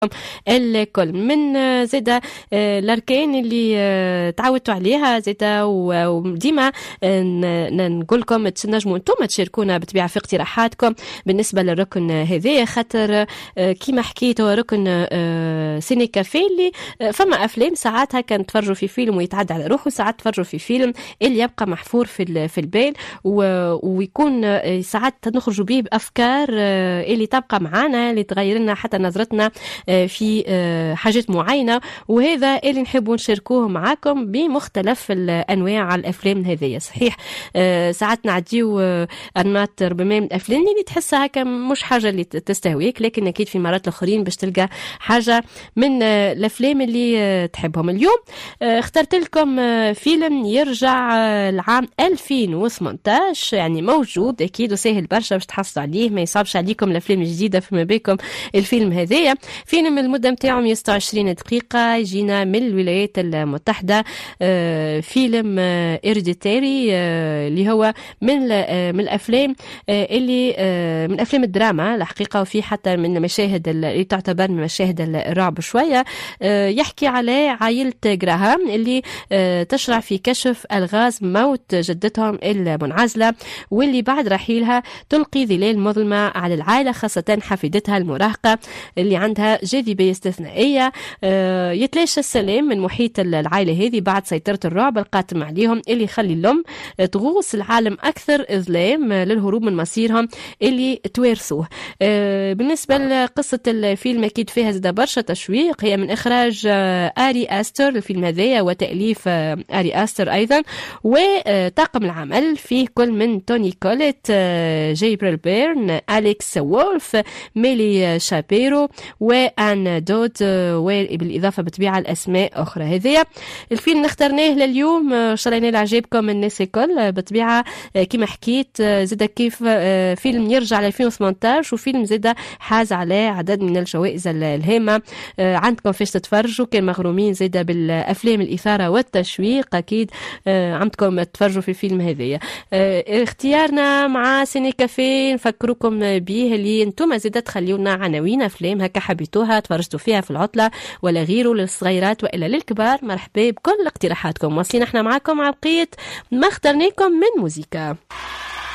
الكل من زادة الأركان اللي تعودتوا عليها زادة وديما نقول لكم تنجموا انتم تشاركونا بطبيعة في اقتراحاتكم بالنسبة للركن هذا، خاطر كيما حكيت هو ركن سيني كافيه اللي فما أفلام ساعات هكا نتفرجوا في فيلم ويتعدى على روحه، ساعات تفرجوا في فيلم اللي يبقى محفور في البال ويكون ساعات نخرجوا به بأفكار اللي تبقى معانا اللي تغير لنا حتى نظرتنا في حاجات معينة، وهذا اللي نحبوا نشاركوه معاكم بمختلف الأنواع الأفلام هذه. صحيح ساعات نعديو أنماط ربما من الأفلام اللي تحسها هكا مش حاجة اللي تستهويك، لكن أكيد في مرات الآخرين باش تلقى حاجة من الأفلام اللي تحبهم. اليوم اخترت لكم فيلم يرجع العام 2018، يعني موجود أكيد وسهل برشا باش تحصلوا عليه، ما يصعبش عليكم الأفلام الجديدة فيما بيكم الفيلم هذايا. فيلم المدة متاعه 126 دقيقة، يجينا من الولايات المتحدة. فيلم إيريديتاري اللي هو من الأفلام اللي من أفلام الدراما الحقيقة، وفي حتى من مشاهد اللي تعتبر من مشاهد الرعب شوية. يحكي على عائلة جراهام اللي تشرع في كشف ألغاز موت جدتهم المنعزلة، واللي بعد رحيلها تلقي ظلال مظلمة على العائلة، خاصة حفيدتها المراهقة اللي عندها جاذبية استثنائية. يتلاشى السلام من محيط العائلة هذه بعد سيطرة الرعب القاتم عليهم اللي يخلي الأم تغوص العالم أكثر إظلام للهروب من مصيرهم اللي توارثوه. بالنسبة لقصة الفيلم أكيد فيها زاد برشا تشويق، هي من إخراج آري أستر الفيلم هذايا وتأليف آري أستر أيضا، وطاقم العمل فيه كل من توني كوليت، جيبريل بيرن، أليكس وولف، ميلي شابيرو وآن دود، وبالإضافة بطبيعة الأسماء أخرى. هذه الفيلم اخترناه لليوم، شرينا لعجبكم الناس الكل بطبيعة. كما حكيت زاد كيف فيلم يرجع ل 2018 وفيلم زاد حاز على عدد من الجوائز الهامة. عندكم فيش تتفرجوا، كان مغرومين زاد بالأفلام الإثارة والتشويق، أكيد عندكم تتفرجوا في الفيلم هذايا. اختيارنا مع سيني كافيه نفكركم به اللي انتم زاد تخليونا عناوين أفلام هكا حبيتوها تفرجتوا فيها في العطلة ولا غيره، للصغيرات وإلا للكبار. مرحبا بكل اقتراحاتكم، واصلين احنا معاكم على بقية ما اخترناكم من موسيقى.